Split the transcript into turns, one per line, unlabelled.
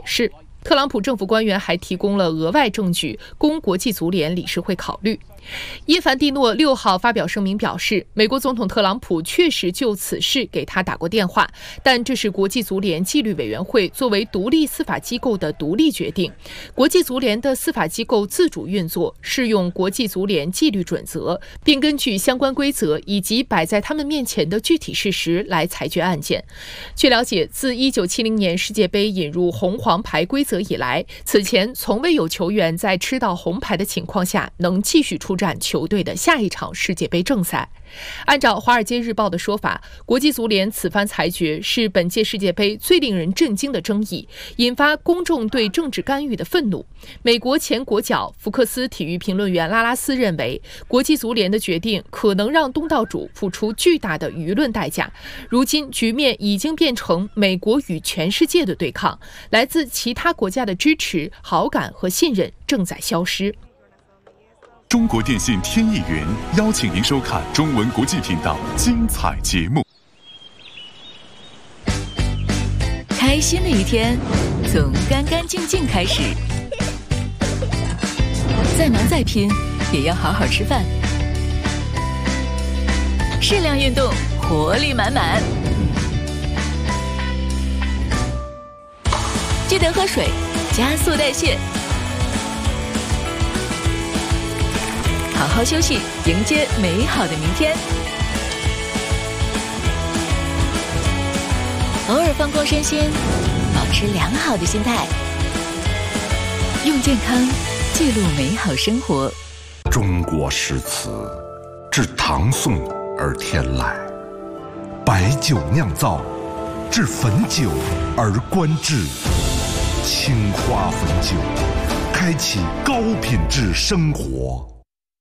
示。特朗普政府官员还提供了额外证据，供国际足联理事会考虑。伊凡蒂诺6号发表声明表示，美国总统特朗普确实就此事给他打过电话，但这是国际足联纪律委员会作为独立司法机构的独立决定。国际足联的司法机构自主运作，适用国际足联纪律准则，并根据相关规则以及摆在他们面前的具体事实来裁决案件。据了解，自1970年世界杯引入红黄牌规则以来，此前从未有球员在吃到红牌的情况下能继续出战球队的下一场世界杯正赛。按照《华尔街日报》的说法，国际足联此番裁决是本届世界杯最令人震惊的争议，引发公众对政治干预的愤怒。美国前国脚、福克斯体育评论员拉拉斯认为，国际足联的决定可能让东道主付出巨大的舆论代价。如今局面已经变成美国与全世界的对抗，来自其他国家的支持、好感和信任正在消失。
中国电信天翼云邀请您收看中文国际频道精彩节目。
开心的一天从干干净净开始，再忙再拼也要好好吃饭，适量运动，活力满满。记得喝水，加速代谢。好好休息，迎接美好的明天。偶尔放空身心，保持良好的心态，用健康记录美好生活。
中国诗词自唐宋而天来，白酒酿造，至汾酒而观之。青花汾酒，开启高品质生活。